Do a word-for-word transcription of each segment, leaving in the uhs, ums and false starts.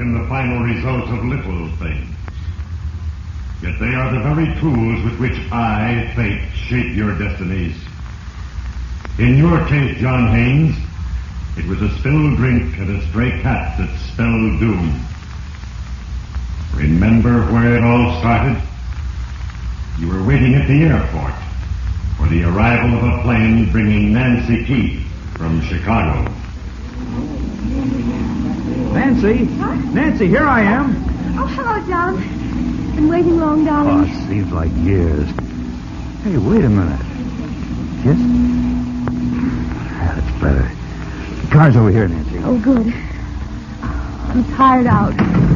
been the final result of little things. Yet they are the very tools with which I, fate, shape your destinies. In your case, John Haynes, it was a spilled drink and a stray cat that spelled doom. Remember where it all started? You were waiting at the airport for the arrival of a plane bringing Nancy Keith from Chicago. Nancy? Huh? Nancy, here I am. Oh, hello, John. Been waiting long, darling? Oh, it seems like years. Hey, wait a minute. Kiss? That's better. The car's over here, Nancy. Oh, good. I'm tired out.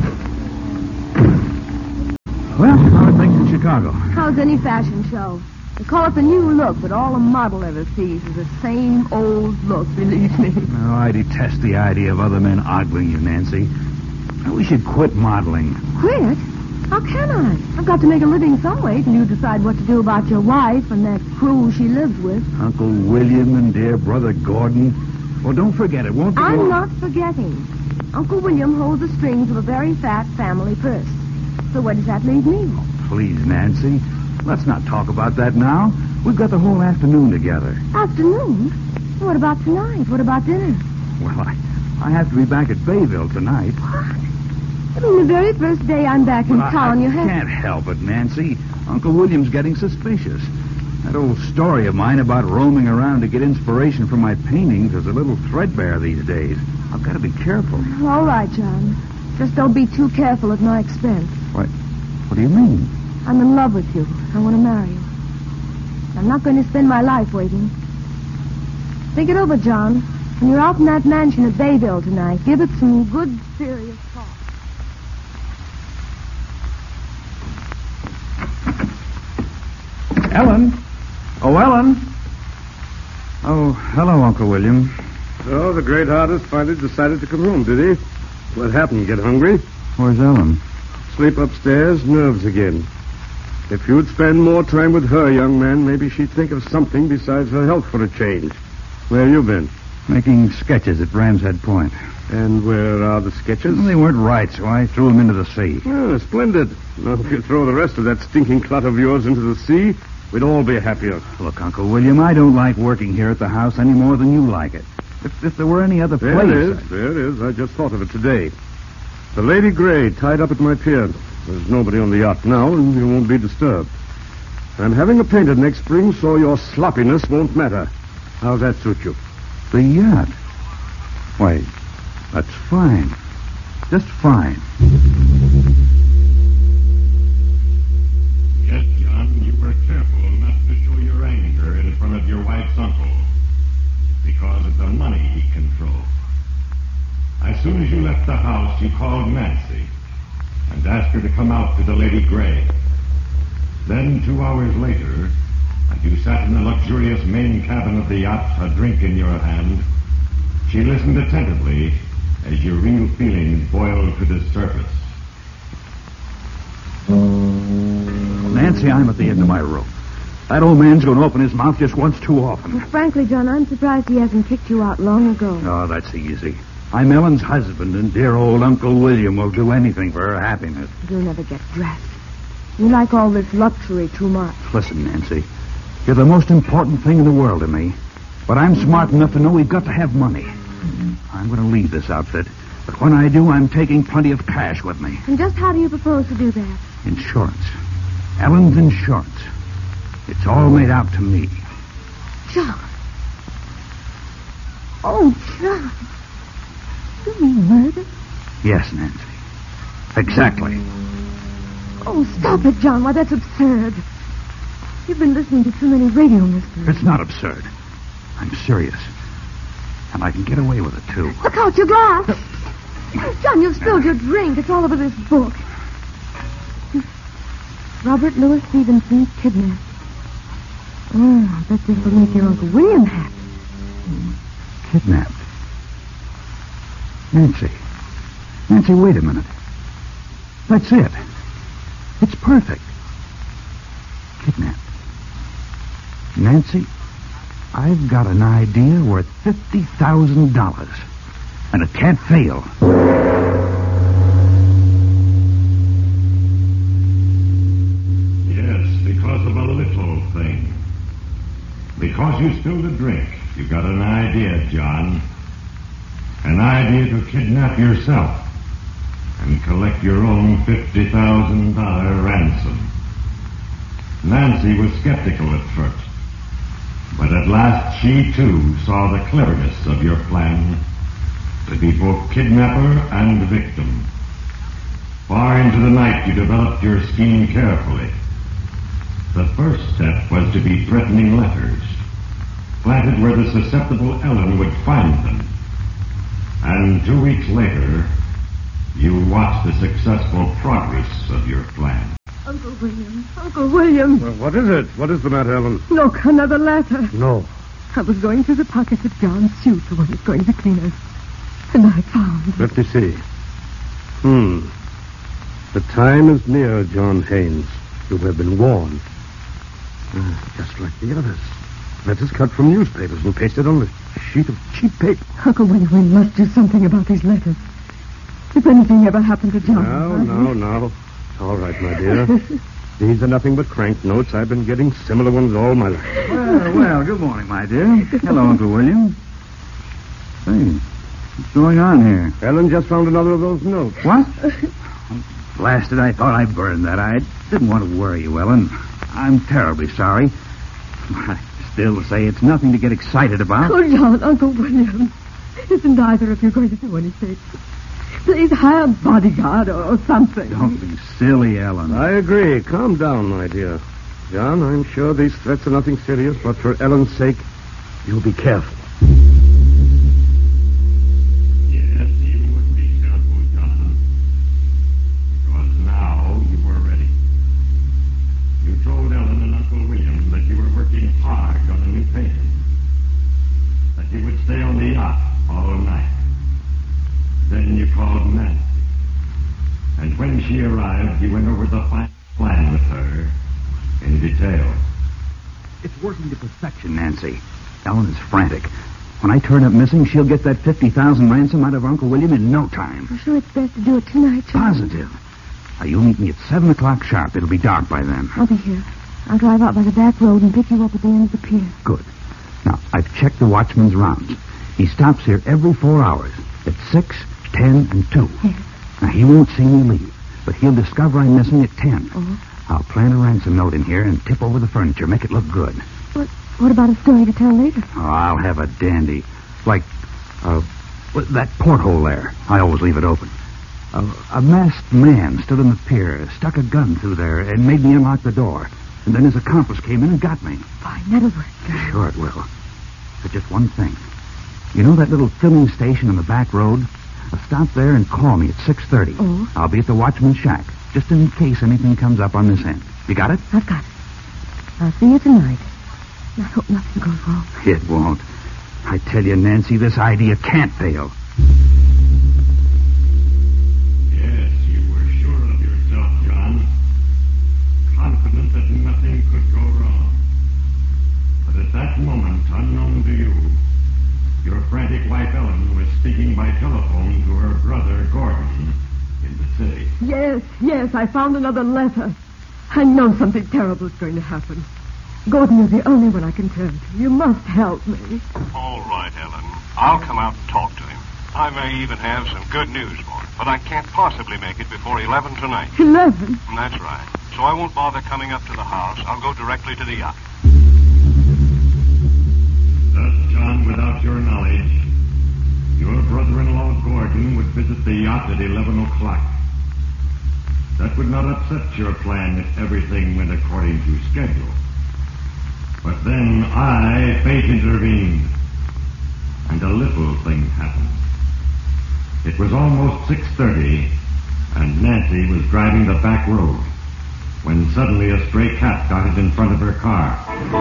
Well, how are things in Chicago? How's any fashion show? They call it the new look, but all a model ever sees is the same old look, believe me. Oh, I detest the idea of other men ogling you, Nancy. We should quit modeling. Quit? How can I? I've got to make a living some way till you decide what to do about your wife and that crew she lives with. Uncle William and dear brother Gordon. Well, don't forget it, won't you? I'm not forgetting. Uncle William holds the strings of a very fat family purse. So where does that leave me? Oh, please, Nancy. Let's not talk about that now. We've got the whole afternoon together. Afternoon? What about tonight? What about dinner? Well, I, I have to be back at Bayville tonight. What? I mean, the very first day I'm back in Well, town, I, you I have... can't help it, Nancy. Uncle William's getting suspicious. That old story of mine about roaming around to get inspiration for my paintings is a little threadbare these days. I've got to be careful. All right, John. Just don't be too careful at my expense. What? What do you mean? I'm in love with you. I want to marry you. I'm not going to spend my life waiting. Think it over, John. When you're out in that mansion at Bayville tonight, give it some good, serious thought. Ellen? Oh, Ellen? Oh, hello, Uncle William. So the great artist finally decided to come home, did he? What happened? Get hungry? Where's Ellen? Sleep upstairs, nerves again. If you'd spend more time with her, young man, maybe she'd think of something besides her health for a change. Where you been? Making sketches at Ram's Head Point. And where are the sketches? Well, they weren't right, so I threw them into the sea. Oh, splendid. Now, if you throw the rest of that stinking clot of yours into the sea, we'd all be happier. Look, Uncle William, I don't like working here at the house any more than you like it. If, if there were any other There place... it is. There it is. I just thought of it today. The Lady Grey tied up at my pier. There's nobody on the yacht now, and you won't be disturbed. I'm having her painted next spring, so your sloppiness won't matter. How's that suit you? The yacht? Why, that's fine. Just fine. Yes, John, you were careful not to show your anger in front of your wife's uncle because of the money he controlled. As soon as you left the house, you called Nancy and asked her to come out to the Lady Grey. Then, two hours later, as you sat in the luxurious main cabin of the yacht, a drink in your hand, she listened attentively as your real feelings boiled to the surface. Nancy, I'm at the end of my rope. That old man's going to open his mouth just once too often. Well, frankly, John, I'm surprised he hasn't kicked you out long ago. Oh, that's easy. I'm Ellen's husband, and dear old Uncle William will do anything for her happiness. You'll never get dressed. You like all this luxury too much. Listen, Nancy, you're the most important thing in the world to me. But I'm smart enough to know we've got to have money. Mm-hmm. I'm going to leave this outfit. But when I do, I'm taking plenty of cash with me. And just how do you propose to do that? Insurance. Ellen's insurance. It's all made out to me. John. Oh, John. You mean murder? Yes, Nancy. Exactly. Oh, stop it, John. Why, that's absurd. You've been listening to too many radio mysteries. It's not absurd. I'm serious. And I can get away with it, too. Look out, your glass. John, you've spilled your drink. It's all over this book. Robert Louis Stevenson kidnapped. Oh, I bet this will make your Uncle William happy. Kidnapped? Nancy. Nancy, wait a minute. That's it. It's perfect. Kidnapped. Nancy, I've got an idea worth fifty thousand dollars. And it can't fail. you still to drink. You got an idea, John. An idea to kidnap yourself and collect your own fifty thousand dollars ransom. Nancy was skeptical at first, but at last she, too, saw the cleverness of your plan to be both kidnapper and victim. Far into the night, you developed your scheme carefully. The first step was to be threatening letters, planted where the susceptible Ellen would find them. And two weeks later, you watched the successful progress of your plan. Uncle William, Uncle William. Well, what is it? What is the matter, Ellen? Look, another letter. No. I was going through the pockets of John's suit, the one he's going to clean us. And I found... Let me see. Hmm. The time is near, John Haynes. You have been warned. Uh, just like the others. Letters cut from newspapers and pasted on a sheet of cheap paper. Uncle William, we must do something about these letters. If anything ever happened to John... No, no, no. All right, my dear. These are nothing but crank notes. I've been getting similar ones all my life. Well, well, good morning, my dear. Hello, Uncle William. Hey, what's going on here? Ellen just found another of those notes. What? Blasted, I thought I burned that. I didn't want to worry you, Ellen. I'm terribly sorry. I still say it's nothing to get excited about. Oh, John, Uncle William. Isn't either of you going to do anything? Please hire a bodyguard or something. Don't be silly, Ellen. I agree. Calm down, my dear. John, I'm sure these threats are nothing serious, but for Ellen's sake, you'll be careful. Yes, you would be careful, John. Because now you were ready. You told Ellen and Uncle William that you were working hard on a new painting. That you would stay on the yacht all night. Then you called Nancy. And when she arrived, you went over the final plan with her in detail. It's working to perfection, Nancy. Ellen is frantic. When I turn up missing, she'll get that fifty thousand ransom out of Uncle William in no time. I'm sure it's best to do it tonight, John. Positive. Now, you'll meet me at seven o'clock sharp. It'll be dark by then. I'll be here. I'll drive out by the back road and pick you up at the end of the pier. Good. Now, I've checked the watchman's rounds. He stops here every four hours. At six, ten, and two. Yes. Now, he won't see me leave, but he'll discover I'm missing at ten. Oh. I'll plant a ransom note in here and tip over the furniture, make it look good. What, what about a story to tell later? Oh, I'll have a dandy. Like, uh, that porthole there. I always leave it open. Uh, a masked man stood on the pier, stuck a gun through there, and made me unlock the door. And then his accomplice came in and got me. Fine, that'll work. Sure it will. But just one thing. You know that little filling station on the back road? I'll stop there and call me at six thirty. Oh? I'll be at the watchman's shack, just in case anything comes up on this end. You got it? I've got it. I'll see you tonight. I hope nothing goes wrong. It won't. I tell you, Nancy, this idea can't fail. Yes, you were sure of yourself, John. Confident that nothing could go wrong. But at that moment, unknown to you, your frantic wife, Ellen, was speaking by telephone to her brother, Gordon, in the city. Yes, yes, I found another letter. I know something terrible is going to happen. Gordon is the only one I can turn to. You must help me. All right, Ellen. I'll come out and talk to him. I may even have some good news for him, but I can't possibly make it before eleven tonight. Eleven? That's right. So I won't bother coming up to the house. I'll go directly to the yacht. Thus, John, without your knowledge, your brother-in-law Gordon would visit the yacht at eleven o'clock. That would not upset your plan if everything went according to schedule. But then I, fate, intervened, and a little thing happened. It was almost six thirty, and Nancy was driving the back road, when suddenly a stray cat darted in front of her car.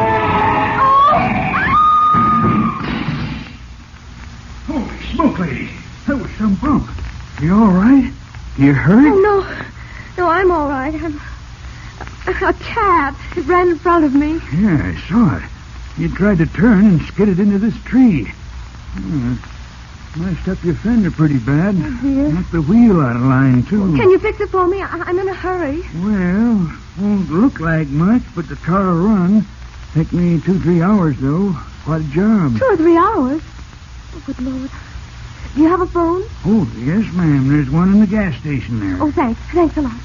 Holy smoke, lady. That was some bump. You all right? You hurt? Oh, no. No, I'm all right. I'm... A cat. It ran in front of me. Yeah, I saw it. You tried to turn and skidded into this tree. Hmm. Messed up your fender pretty bad. Oh, dear. Knocked the wheel out of line, too. Can you fix it for me? I- I'm in a hurry. Well, won't look like much, but the car will run. Take me two, three hours, though. What job? Two or three hours. Oh, good Lord. Do you have a phone? Oh, yes, ma'am. There's one in the gas station there. Oh, thanks. Thanks a lot.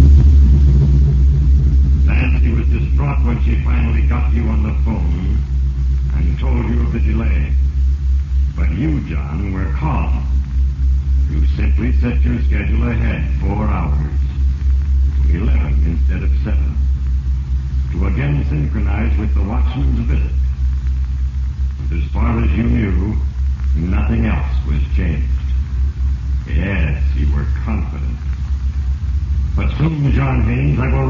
Nancy was distraught when she finally got you on the phone and told you of the delay. But you, John, were calm. You simply set your schedule ahead four hours. To eleven instead of seven. To again synchronize with the watchman's visit. And as far as you knew, nothing else was changed. Yes, you were confident. But soon, John Haynes, I will